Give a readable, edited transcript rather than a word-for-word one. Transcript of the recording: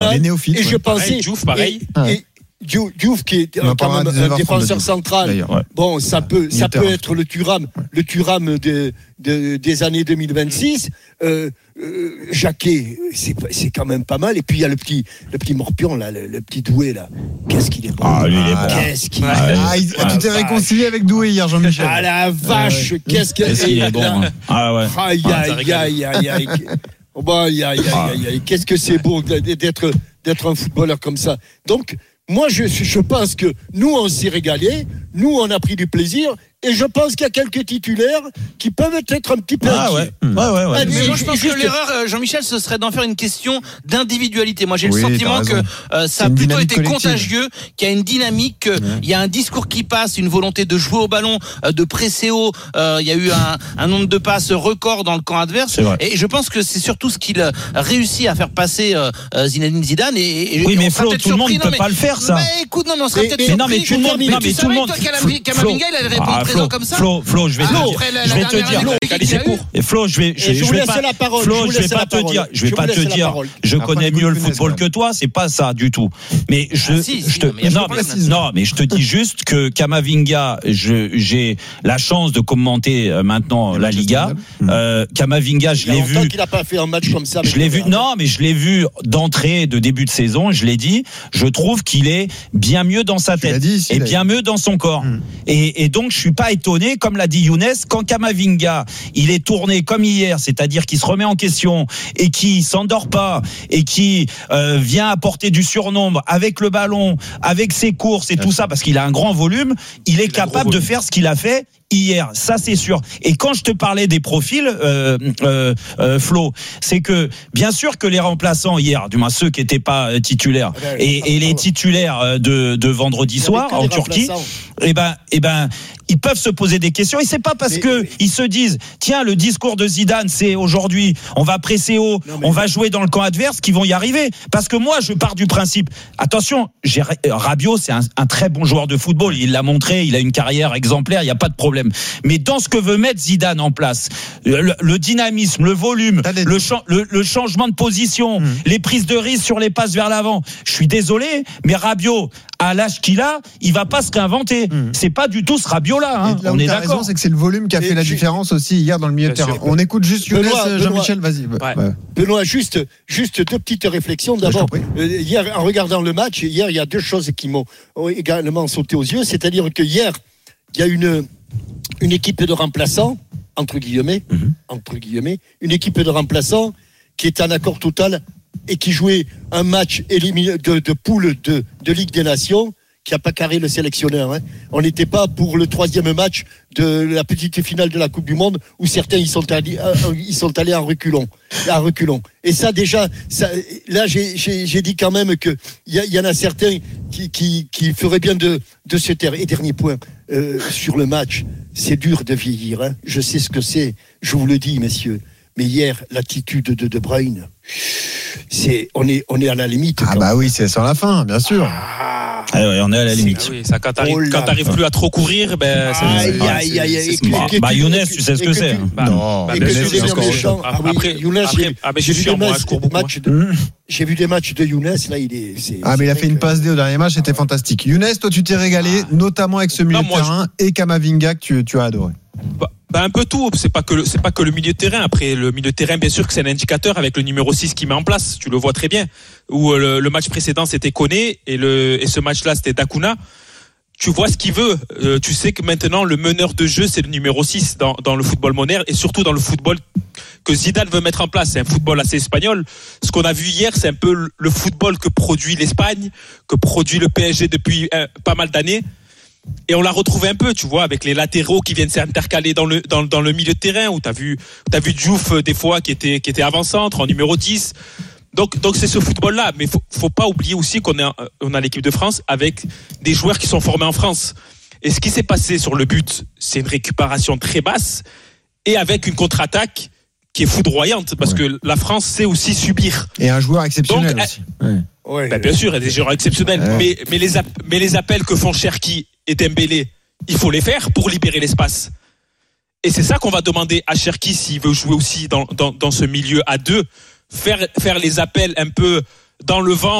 Zidane. Les néophytes. Et je pensais. Diouf, pareil. Et Diouf qui est quand même un défenseur central. Bon, ça peut être le Thuram des années 2026. Jacquet, c'est quand même pas mal. Et puis il y a le petit Morpion là, le petit Doué là. Qu'est-ce qu'il est bon. Ah, lui, il est bon. Qu'est-ce qu'il est bon. Tu t'es réconcilié avec Doué hier, Jean-Michel. Ah la vache, qu'est-ce qu'il est bon. Hein. Ah ouais. Aïe. Qu'est-ce que c'est beau d'être un footballeur comme ça. Donc moi, je pense que nous, on s'est régalé, nous, on a pris du plaisir, et je pense qu'il y a quelques titulaires qui peuvent être un petit peu inquiets. Ouais. Mais moi, je pense que l'erreur, Jean-Michel, ce serait d'en faire une question d'individualité. Moi, j'ai le sentiment que ça a plutôt été contagieux, qu'il y a une dynamique, qu'il y a un discours qui passe, une volonté de jouer au ballon, de presser haut. Il y a eu un nombre de passes record dans le camp adverse. Et je pense que c'est surtout ce qu'il réussit à faire passer Zinedine Zidane. Oui, mais Flo, tout le monde ne peut pas le faire, ça. Mais écoute, on serait peut-être surpris. Non, mais tout le monde. Kamavinga, il avait répondu présent comme ça. Flo, je vais te dire. Et Flo, je vais pas te dire, je connais mieux le football que toi, c'est pas ça du tout. Mais je te dis juste que Kamavinga, j'ai la chance de commenter maintenant la Liga. Kamavinga, je l'ai vu. Tant qu'il a pas fait un match comme ça. Je l'ai vu. Non, mais je l'ai vu d'entrée, de début de saison. Je l'ai dit. Je trouve qu'il est bien mieux dans sa tête et bien mieux dans son corps. Et donc, je suis pas étonné, comme l'a dit Younes, quand Kamavinga, il est tourné comme hier, c'est-à-dire qu'il se remet en question et qui s'endort pas et qui vient apporter du surnombre avec le ballon, avec ses courses et tout ça, parce qu'il a un grand volume, il est capable de faire ce qu'il a fait hier, ça c'est sûr. Et quand je te parlais des profils, Flo, c'est que bien sûr que les remplaçants hier, du moins ceux qui n'étaient pas titulaires, et les titulaires de vendredi soir en Turquie, eh ben, ils peuvent se poser des questions. Et c'est pas parce que ils se disent, tiens, le discours de Zidane, c'est aujourd'hui, on va presser haut, on va jouer dans le camp adverse, qu'ils vont y arriver. Parce que moi, je pars du principe. Attention, Rabiot, c'est un très bon joueur de football. Il l'a montré, il a une carrière exemplaire, il n'y a pas de problème. Mais dans ce que veut mettre Zidane en place, le dynamisme, le volume, le changement de position, les prises de risque sur les passes vers l'avant. Je suis désolé, mais Rabiot, à l'âge qu'il a, il va pas se réinventer. C'est pas du tout ce Rabiot-là. Hein. On est d'accord. Raison, c'est que c'est le volume qui a fait la différence aussi hier dans le milieu de terrain. On écoute juste Younes, Jean-Michel, vas-y. Benoît, juste deux petites réflexions. D'abord, hier, en regardant le match, il y a deux choses qui m'ont également sauté aux yeux. C'est-à-dire que hier, il y a une équipe de remplaçants, entre guillemets, une équipe de remplaçants qui est en accord total et qui jouait un match de poule de Ligue des Nations, qui n'a pas carré le sélectionneur. Hein. On n'était pas pour le troisième match de la petite finale de la Coupe du Monde où certains ils sont allés en reculons. Et ça déjà, là j'ai dit quand même que il y en a certains qui feraient bien de se taire. Et dernier point sur le match, c'est dur de vieillir. Hein. Je sais ce que c'est. Je vous le dis, messieurs. Mais hier, l'attitude de De Bruyne, on est à la limite. Ah bah oui, c'est sur la fin, bien sûr. On est à la limite. Oui, ça, quand t'arrives plus à trop courir, ben. Younes, tu sais ce que c'est. Non. J'ai vu des matchs de Younes, là, mais il a fait une passe D au dernier match, c'était fantastique. Younes, toi, tu t'es régalé, notamment avec ce milieu de terrain et Kamavinga que tu as adoré. Un peu tout, c'est pas que le milieu de terrain. Après, le milieu de terrain, bien sûr que c'est un indicateur avec le numéro 6 qui met en place, tu le vois très bien. Où le match précédent c'était Koné et ce match-là c'était Dakuna. Tu vois ce qu'il veut. Tu sais que maintenant le meneur de jeu c'est le numéro 6 dans le football moderne et surtout dans le football que Zidane veut mettre en place. C'est un football assez espagnol. Ce qu'on a vu hier, c'est un peu le football que produit l'Espagne, que produit le PSG depuis pas mal d'années. Et on l'a retrouvé un peu, tu vois, avec les latéraux qui viennent s'intercaler dans le milieu de terrain où t'as vu Diouf des fois qui était avant-centre en numéro 10. Donc c'est ce football-là, mais faut pas oublier aussi qu'on a l'équipe de France avec des joueurs qui sont formés en France. Et ce qui s'est passé sur le but, c'est une récupération très basse et avec une contre-attaque qui est foudroyante parce que la France sait aussi subir. Et un joueur exceptionnel aussi. Bien sûr, il y a des joueurs exceptionnels, mais les appels que font Cherki et Dembélé, il faut les faire pour libérer l'espace. Et c'est ça qu'on va demander à Cherki s'il veut jouer aussi dans ce milieu à deux, faire les appels un peu dans le vent